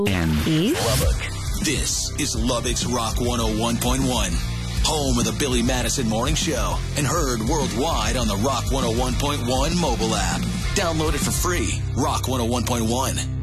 Lubbock. This is Lubbock's Rock 101.1, home of the Billy Madison Morning Show, and heard worldwide on the Rock 101.1 mobile app. Download it for free. Rock 101.1.